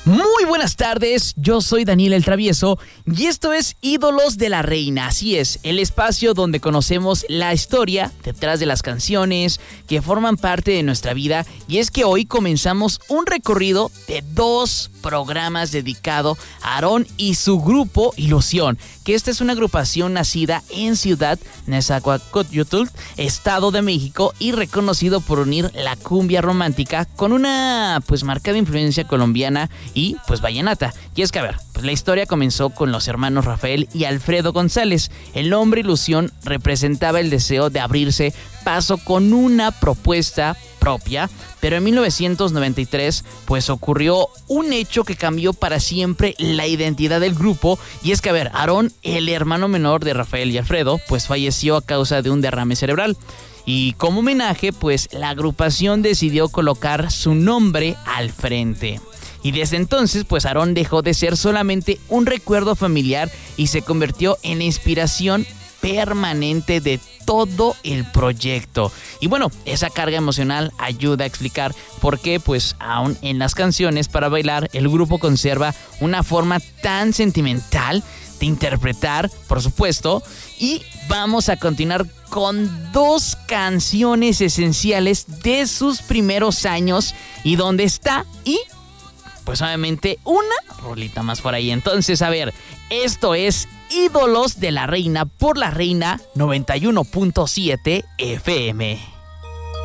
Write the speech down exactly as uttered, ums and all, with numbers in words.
Muy buenas tardes, yo soy Daniel el Travieso y esto es Ídolos de la Reina. Así es, el espacio donde conocemos la historia detrás de las canciones que forman parte de nuestra vida. Y es que hoy comenzamos un recorrido de dos programas dedicado a Aarón y su grupo Ilusión, que esta es una agrupación nacida en Ciudad Nezahualcóyotl, Estado de México, y reconocido por unir la cumbia romántica con una pues marcada influencia colombiana y pues vallenata. Y es que a ver, pues la historia comenzó con los hermanos Rafael y Alfredo González. El nombre Ilusión representaba el deseo de abrirse paso con una propuesta propia, pero en mil novecientos noventa y tres pues ocurrió un hecho que cambió para siempre la identidad del grupo. Y es que a ver, Aarón, el hermano menor de Rafael y Alfredo, pues falleció a causa de un derrame cerebral. Y como homenaje, pues la agrupación decidió colocar su nombre al frente. Y desde entonces, pues Aarón dejó de ser solamente un recuerdo familiar y se convirtió en inspiración permanente de todo el proyecto. Y bueno, esa carga emocional ayuda a explicar por qué, pues aún en las canciones para bailar, el grupo conserva una forma tan sentimental de interpretar, por supuesto. Y vamos a continuar con dos canciones esenciales de sus primeros años y dónde está, y pues obviamente una rolita más por ahí. Entonces, a ver, esto es Ídolos de la Reina por La Reina noventa y uno punto siete F M.